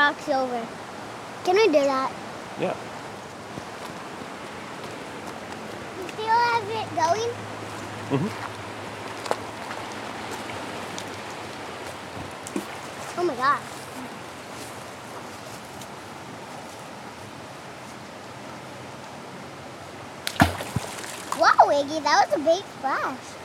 rocks over. Can we do that? Yeah. You still have it going? Mm-hmm. Oh my god. Wow, Iggy, that was a big splash.